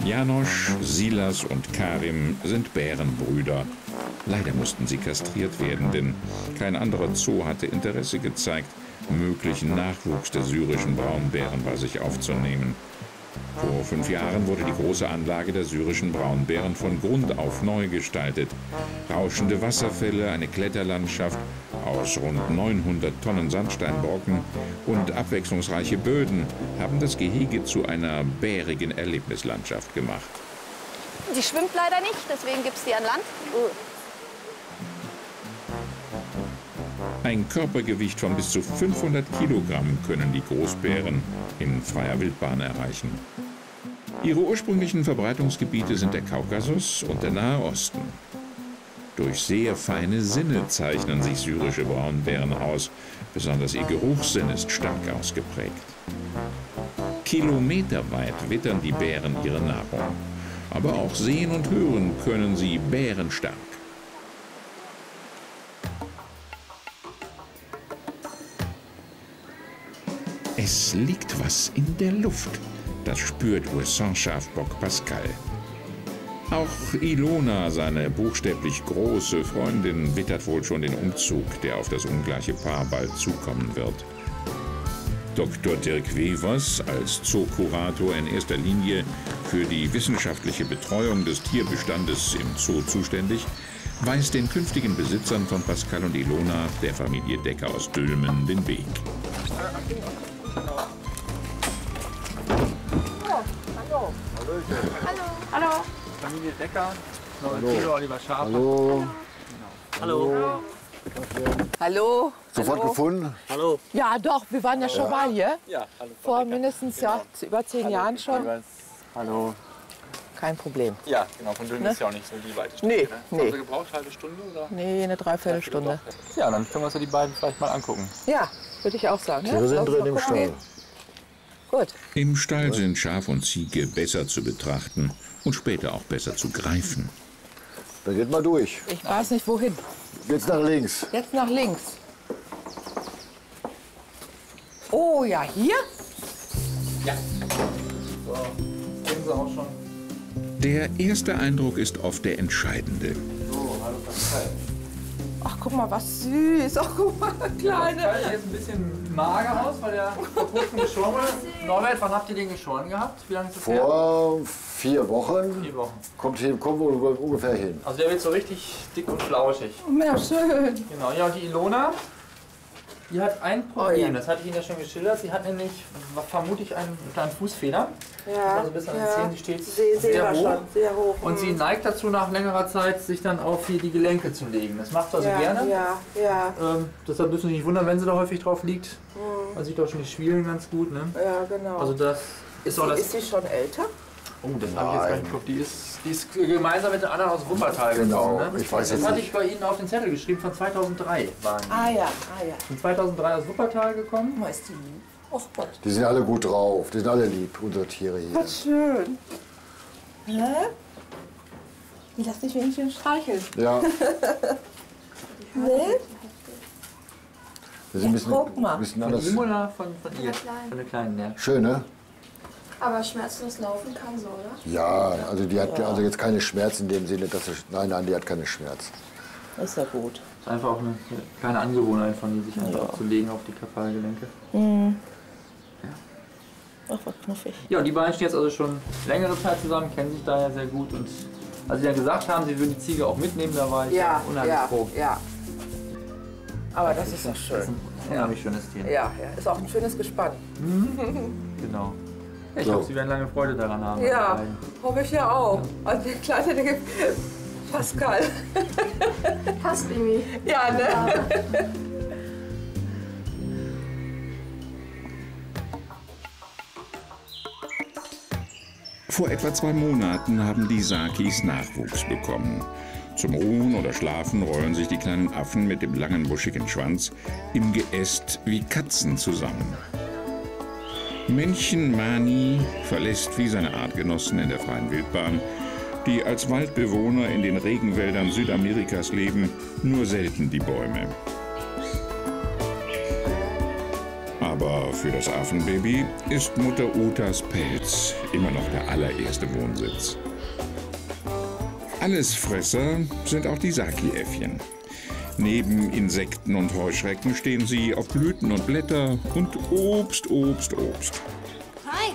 Janosch, Silas und Karim sind Bärenbrüder. Leider mussten sie kastriert werden, denn kein anderer Zoo hatte Interesse gezeigt, möglichen Nachwuchs der syrischen Braunbären bei sich aufzunehmen. Vor 5 Jahren wurde die große Anlage der syrischen Braunbären von Grund auf neu gestaltet. Rauschende Wasserfälle, eine Kletterlandschaft aus rund 900 Tonnen Sandsteinbrocken und abwechslungsreiche Böden haben das Gehege zu einer bärigen Erlebnislandschaft gemacht. Die schwimmt leider nicht, deswegen gibt es die an Land. Ein Körpergewicht von bis zu 500 Kilogramm können die Großbären in freier Wildbahn erreichen. Ihre ursprünglichen Verbreitungsgebiete sind der Kaukasus und der Nahe Osten. Durch sehr feine Sinne zeichnen sich syrische Braunbären aus. Besonders ihr Geruchssinn ist stark ausgeprägt. Kilometerweit wittern die Bären ihre Nahrung. Aber auch sehen und hören können sie bärenstark. Es liegt was in der Luft. Das spürt Ouessant-Schafbock Pascal. Auch Ilona, seine buchstäblich große Freundin, wittert wohl schon den Umzug, der auf das ungleiche Paar bald zukommen wird. Dr. Dirk Wevers, als Zookurator in erster Linie für die wissenschaftliche Betreuung des Tierbestandes im Zoo zuständig, weist den künftigen Besitzern von Pascal und Ilona, der Familie Decker aus Dülmen, den Weg. Hallo. Hallo. Hallo. Familie Decker. Hallo. Oliver Schafer. Hallo. Hallo. Hallo. Hallo. Sofort gefunden? Hallo. Ja, doch, wir waren ja schon mal hier. Ja, hallo. Vor mindestens über 10 Jahren schon. Hallo. Kein Problem. Ja, genau, von Dülmen ist ja auch nicht so die weite Strecke. Nee, Ne? nee. Haben Sie gebraucht, halbe Stunde? Oder? Nee, eine Dreiviertelstunde. Ja, dann können wir uns ja die beiden vielleicht mal angucken. Ja, würde ich auch sagen. Tiere sind drin im Stall. Gut. Im Stall sind Schaf und Ziege besser zu betrachten und später auch besser zu greifen. Dann geht mal durch. Ich weiß nicht wohin. Jetzt nach links. Jetzt nach links. Oh ja, hier? Ja. So, sehen Sie auch schon. Der erste Eindruck ist oft der entscheidende. So, hallo Pascal. Ach, guck mal, was süß. Ach, guck mal, kleine. Pascal sieht jetzt ein bisschen mager aus, weil der vor kurzem geschoren wurde. Norbert, wann habt ihr den geschoren gehabt? Wie lange ist das her? Vor 4 Wochen. 4 Wochen. Kommt wohl ungefähr hin. Also der wird so richtig dick und flauschig. Ja, schön. Genau, ja, und die Ilona, die hat ein Problem, Oh ja. das hatte ich Ihnen ja schon geschildert. Sie hat nämlich, vermutlich, einen kleinen Fußfehler. Ja, Also bis an den Zehen, die steht sehen sehr wir hoch. schon, sehr hoch. Und sie neigt dazu, nach längerer Zeit sich dann auf hier die Gelenke zu legen. Das macht sie also gerne. Ja. Deshalb müssen Sie sich nicht wundern, wenn sie da häufig drauf liegt. Man sieht auch schon die Schwielen ganz gut. Ne? Ja, genau. Also das ist auch das. Ist sie schon älter? Oh, das habe ich jetzt gar nicht geguckt. Die ist gemeinsam mit den anderen aus Wuppertal Genau, gekommen. Ne? ich weiß das jetzt hatte nicht. ich bei Ihnen auf den Zettel geschrieben, von 2003 waren die. Ah ja. Sind 2003 aus Wuppertal gekommen. Guck mal, ist die lieb. Oh Gott. Die sind alle gut drauf. Die sind alle lieb, unsere Tiere hier. Was schön. Hä? Lass dich wenigstens streicheln. Ja, Ne? das ist ein bisschen, guck mal. bisschen Von anders. ihm oder von ihr? Kleinen. Von der Kleinen, ja. Schön, ne? Aber schmerzlos laufen kann so, oder? Ja, also die hat also jetzt keine Schmerzen in dem Sinne, dass sie, nein, die hat keine Schmerzen. Das ist ja gut. Ist einfach auch eine kleine Angewohnheit von ihr, sich einfach abzulegen auf die Kapalgelenke. Ach, was knuffig. Ja, und die beiden stehen jetzt also schon längere Zeit zusammen, kennen sich daher sehr gut. Und als sie dann gesagt haben, sie würden die Ziege auch mitnehmen, da war ich unheimlich froh. ja. Aber das ist doch Das ist schön. ein unheimlich schönes Tier. Ja, ist auch ein schönes Gespann. Genau. Ja, ich So. hoffe, Sie werden lange Freude daran haben. Ja, die beiden. hoffe ich ja auch. Also der Kleine, der gibt Pascal. Passt irgendwie. Ja, ne? Vor etwa 2 Monaten haben die Sakis Nachwuchs bekommen. Zum Ruhen oder Schlafen rollen sich die kleinen Affen mit dem langen, buschigen Schwanz im Geäst wie Katzen zusammen. Männchen Mani verlässt wie seine Artgenossen in der freien Wildbahn, die als Waldbewohner in den Regenwäldern Südamerikas leben, nur selten die Bäume. Aber für das Affenbaby ist Mutter Utas Pelz immer noch der allererste Wohnsitz. Allesfresser sind auch die Saki-Äffchen. Neben Insekten und Heuschrecken stehen sie auf Blüten und Blätter und Obst, Obst, Obst. Hi.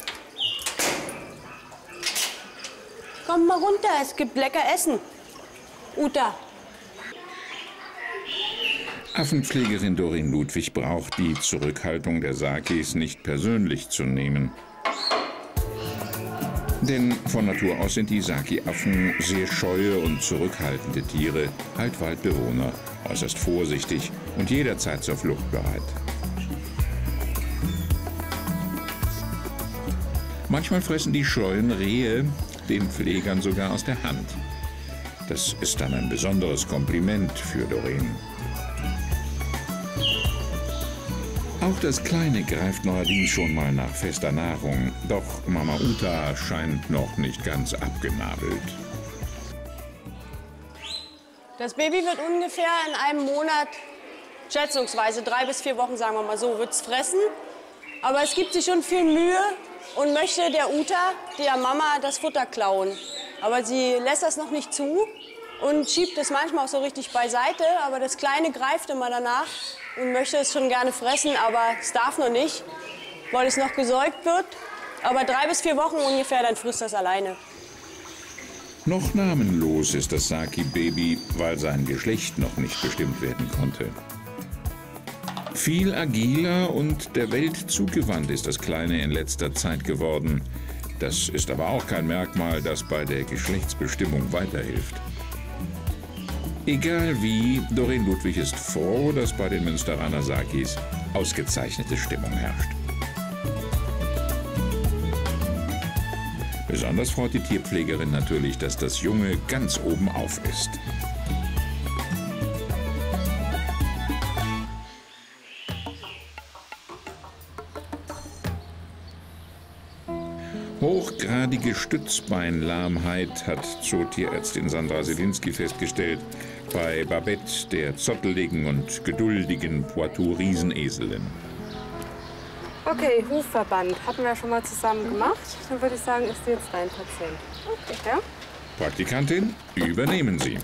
Komm mal runter, es gibt lecker Essen. Uta. Affenpflegerin Doreen Ludwig braucht die Zurückhaltung der Sakis nicht persönlich zu nehmen. Denn von Natur aus sind die Saki-Affen sehr scheue und zurückhaltende Tiere, Waldbewohner, äußerst vorsichtig und jederzeit zur Flucht bereit. Manchmal fressen die scheuen Rehe den Pflegern sogar aus der Hand. Das ist dann ein besonderes Kompliment für Doreen. Auch das Kleine greift neuerdings schon mal nach fester Nahrung. Doch Mama Uta scheint noch nicht ganz abgenabelt. Das Baby wird ungefähr in einem Monat, schätzungsweise 3 bis 4 Wochen, sagen wir mal so, wird's fressen. Aber es gibt sich schon viel Mühe und möchte der Uta, der Mama, das Futter klauen. Aber sie lässt das noch nicht zu und schiebt es manchmal auch so richtig beiseite. Aber das Kleine greift immer danach und möchte es schon gerne fressen, aber es darf noch nicht, weil es noch gesäugt wird. Aber 3 bis 4 Wochen ungefähr, dann frisst das alleine. Noch namenlos ist das Saki-Baby, weil sein Geschlecht noch nicht bestimmt werden konnte. Viel agiler und der Welt zugewandt ist das Kleine in letzter Zeit geworden. Das ist aber auch kein Merkmal, das bei der Geschlechtsbestimmung weiterhilft. Egal wie, Doreen Ludwig ist froh, dass bei den Münsteraner Sakis ausgezeichnete Stimmung herrscht. Besonders freut die Tierpflegerin natürlich, dass das Junge ganz oben auf ist. Hochgradige Stützbeinlahmheit hat Zootierärztin Sandra Selinski festgestellt bei Babette, der zotteligen und geduldigen Poitou-Rieseneselin. Okay, Hufverband hatten wir schon mal zusammen gemacht. Dann würde ich sagen, ist jetzt dein Patient. Okay. Ja? Praktikantin, übernehmen Sie.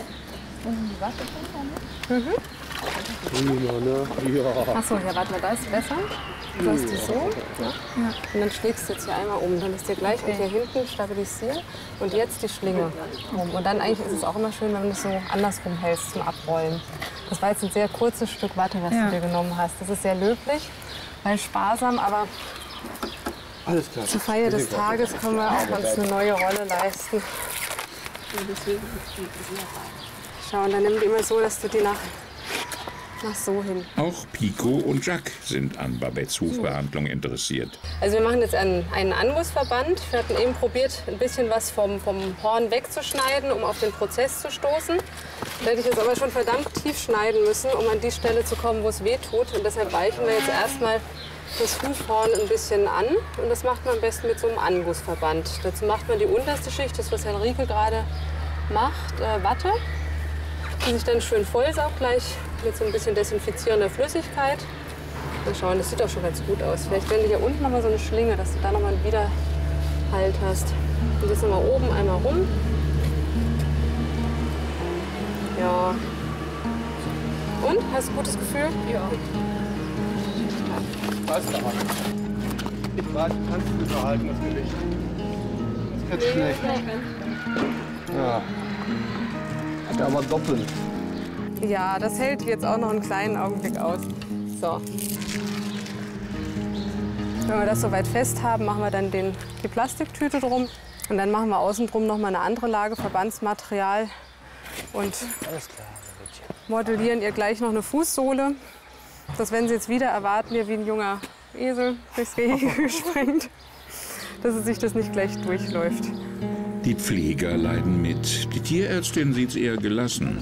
Achso, ja, warte mal, da ist besser. Du hast die so. Ja. Und dann schlägst du jetzt hier einmal um. Dann ist dir gleich hier hinten stabilisieren. Und jetzt die Schlinge um. Und dann eigentlich ist es auch immer schön, wenn du es so andersrum hältst zum Abrollen. Das war jetzt ein sehr kurzes Stück Watte, was du dir genommen hast. Das ist sehr löblich, weil sparsam, aber alles klar. zur Feier des Tages können wir auch uns eine neue Rolle leisten. Schau, und dann nimm die immer so, dass du die nach so hin. Auch Pico und Jacques sind an Babettes Hufbehandlung interessiert. Also wir machen jetzt einen Angussverband. Wir hatten eben probiert, ein bisschen was vom Horn wegzuschneiden, um auf den Prozess zu stoßen. Da hätte ich jetzt aber schon verdammt tief schneiden müssen, um an die Stelle zu kommen, wo es weh tut. Und deshalb weichen wir jetzt erstmal das Hufhorn ein bisschen an. Und das macht man am besten mit so einem Angussverband. Dazu macht man die unterste Schicht, das was Henrike gerade macht, Watte, die sich dann schön vollsaugt gleich mit so ein bisschen desinfizierender Flüssigkeit. Mal schauen, das sieht auch schon ganz gut aus. Vielleicht wenn du hier unten noch mal so eine Schlinge, dass du da noch mal einen Widerhalt hast. Und das nochmal oben einmal rum. Ja. Und? Hast du ein gutes Gefühl? Ja. Alles klar. Ich warte, kannst du behalten, das Gewicht. Das ist ganz schlecht. Ja. Hat er aber doppelt. Ja, das hält jetzt auch noch einen kleinen Augenblick aus. So. Wenn wir das soweit fest haben, machen wir dann die Plastiktüte drum. Und dann machen wir außen drum noch mal eine andere Lage Verbandsmaterial. Und modellieren ihr gleich noch eine Fußsohle. Dass wenn sie jetzt wieder erwarten, ihr wie ein junger Esel durchs Gehege springt, dass es sich das nicht gleich durchläuft. Die Pfleger leiden mit. Die Tierärztin sieht's eher gelassen.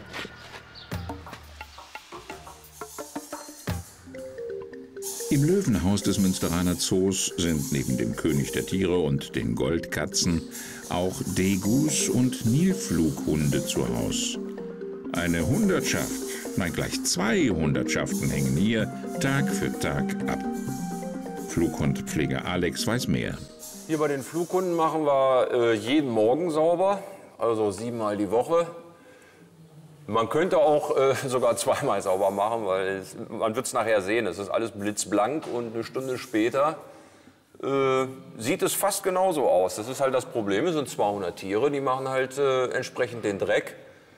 Im Löwenhaus des Münsteraner Zoos sind neben dem König der Tiere und den Goldkatzen auch Degus und Nilflughunde zu Haus. Eine Hundertschaft Nein, gleich 2 Hundertschaften hängen hier Tag für Tag ab. Flughundpfleger Alex weiß mehr. Hier bei den Flughunden machen wir jeden Morgen sauber, also 7-mal die Woche. Man könnte auch sogar 2-mal sauber machen, weil man wird es nachher sehen. Es ist alles blitzblank und eine Stunde später sieht es fast genauso aus. Das ist halt das Problem. Es sind 200 Tiere, die machen halt entsprechend den Dreck.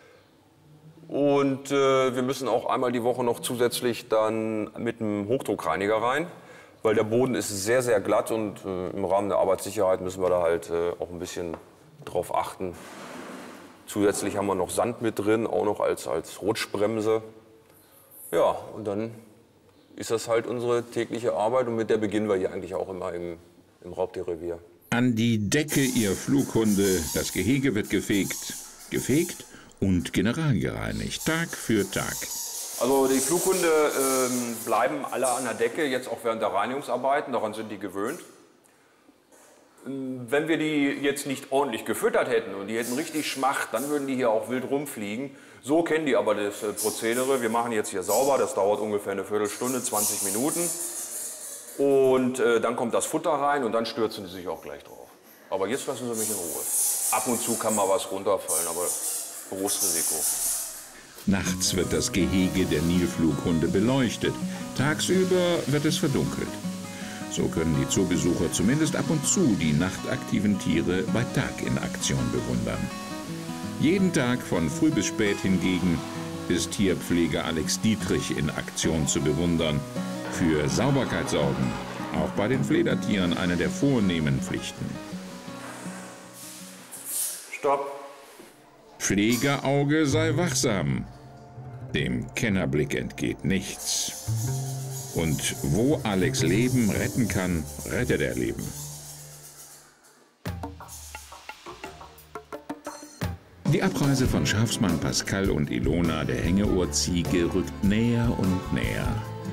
Und wir müssen auch einmal die Woche noch zusätzlich dann mit einem Hochdruckreiniger rein, weil der Boden ist sehr, sehr glatt und im Rahmen der Arbeitssicherheit müssen wir da halt auch ein bisschen drauf achten. Zusätzlich haben wir noch Sand mit drin, auch noch als Rutschbremse. Ja, und dann ist das halt unsere tägliche Arbeit und mit der beginnen wir hier eigentlich auch immer im Raubtierrevier. An die Decke, ihr Flughunde. Das Gehege wird gefegt und generalgereinigt, Tag für Tag. Also die Flughunde bleiben alle an der Decke, jetzt auch während der Reinigungsarbeiten, daran sind die gewöhnt. Wenn wir die jetzt nicht ordentlich gefüttert hätten und die hätten richtig Schmacht, dann würden die hier auch wild rumfliegen. So kennen die aber das Prozedere. Wir machen jetzt hier sauber, das dauert ungefähr eine Viertelstunde, 20 Minuten. Und dann kommt das Futter rein und dann stürzen sie sich auch gleich drauf. Aber jetzt lassen sie mich in Ruhe. Ab und zu kann mal was runterfallen, aber Berufsrisiko. Nachts wird das Gehege der Nilflughunde beleuchtet. Tagsüber wird es verdunkelt. So können die Zoobesucher zumindest ab und zu die nachtaktiven Tiere bei Tag in Aktion bewundern. Jeden Tag von früh bis spät hingegen ist Tierpfleger Alex Dietrich in Aktion zu bewundern. Für Sauberkeit sorgen, auch bei den Fledertieren eine der vornehmen Pflichten. Stopp. Pflegerauge sei wachsam. Dem Kennerblick entgeht nichts. Und wo Alex Leben retten kann, rettet er Leben. Die Abreise von Schafsmann Pascal und Ilona, der Hängeohrziege, rückt näher und näher.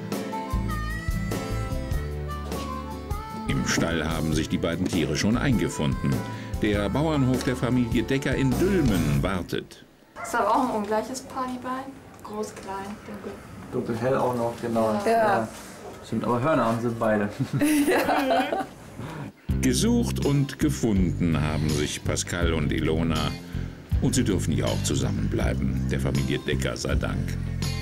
Im Stall haben sich die beiden Tiere schon eingefunden. Der Bauernhof der Familie Decker in Dülmen wartet. Ist aber auch ein ungleiches Paar, die beiden. Groß, klein, dunkel. Dunkelhell auch noch, genau. Ja. Stimmt, aber Hörner haben sie beide. Ja. Gesucht und gefunden haben sich Pascal und Ilona. Und sie dürfen ja auch zusammenbleiben, der Familie Decker sei Dank.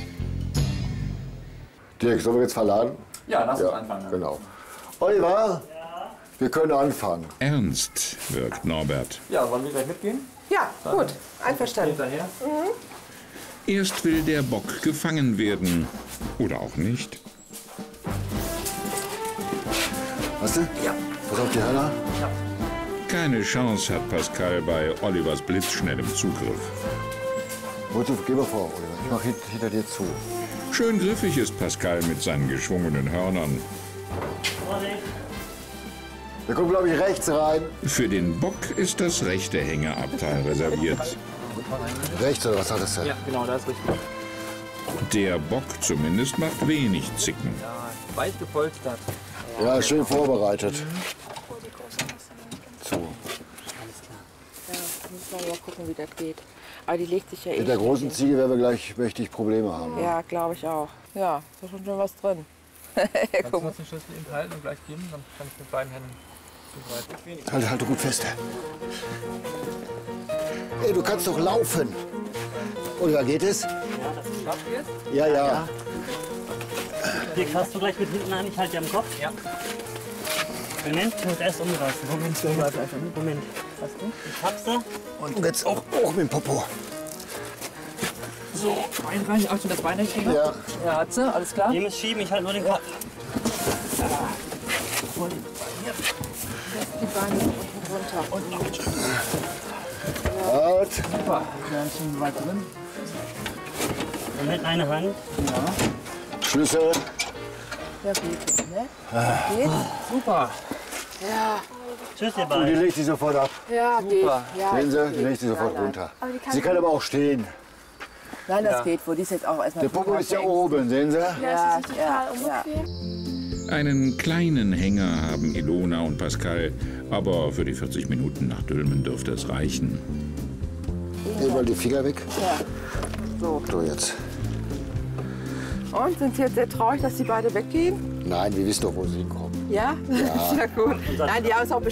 Dirk, sollen wir jetzt verladen? Ja, lass uns anfangen. Genau. Oliver, wir können anfangen. Ernst wirkt Norbert. Ja, wollen wir gleich mitgehen? Ja, gut, einverstanden. Hinterher? Erst will der Bock gefangen werden. Oder auch nicht. Hast du? Ja. Pass auf die Hörner. Keine Chance hat Pascal bei Olivers blitzschnellem Zugriff. Wozu? Geh mal vor, Oliver. Ich mach hinter dir zu. Schön griffig ist Pascal mit seinen geschwungenen Hörnern. Der kommt, glaube ich, rechts rein. Für den Bock ist das rechte Hängeabteil reserviert. Rechts, oder was hat das denn? Ja, genau, da ist richtig. Der Bock zumindest macht wenig Zicken. Ja, weit gepolstert. Ja, schön vorbereitet. So. Alles klar. Ja, müssen wir mal gucken, wie das geht. Aber die legt sich ja Mit der großen Ziege werden wir gleich mächtig Probleme haben. Ja, glaube ich auch. Ja, da ist schon was drin. Kannst du uns den Schlüssel eben halten und gleich geben? Dann kann ich mit beiden Händen zugreifen. Halt gut fest. Ey, du kannst doch laufen. Oliver, geht es? Ja, das ist scharf jetzt. Ja, ja. Dirk, hast du gleich mit hinten an? Ich halte dir am Kopf. Ja. Moment, ich muss erst umreißen. Moment. Hast du? Ich hab's da. Und jetzt auch hoch mit dem Popo. So, Bein rein. Achtung, das Bein nicht kriegen. Ja. Ja, hat sie. Alles klar? Ihr müsst schieben, ich halte nur den Kopf. Die Beine unten runter. Und noch ein Stück. Halt. Super, wir sind schon weit drin. Moment, eine Hand. Ja. Schlüssel. Ja, geht, ne? Geht? Super. Ja. Tschüss, ihr Und die beiden. legt sie sofort ab. Ja, geht. Ja, Sehen Sie, geht. die legt sie sofort Nein, runter. Aber die kann Sie kann aber auch stehen. Nein, das geht wohl. Die ist jetzt auch erstmal. Der Popo ist ja oben, sehen Sie? Ja, das ist total unbequem. Einen kleinen Hänger haben Ilona und Pascal, aber für die 40 Minuten nach Dülmen dürfte es reichen. Nehmen mal die Finger weg. Ja. So. So, jetzt. Und sind Sie jetzt sehr traurig, dass Sie beide weggehen? Nein, wir wissen doch, wo sie hinkommen. Ja? Ja. Sehr gut. Nein, die haben es auch